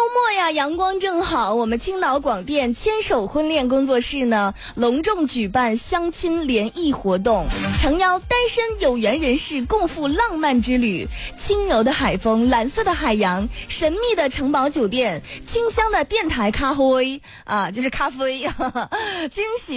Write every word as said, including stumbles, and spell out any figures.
末呀，阳光正好，我们青岛广电牵手婚恋工作室呢，隆重举办相亲联谊活动，诚邀单身有缘人士共赴浪漫之旅。轻柔的海风，蓝色的海洋，神秘的城堡酒店，清香的电台咖啡啊，就是咖啡，呵呵惊喜。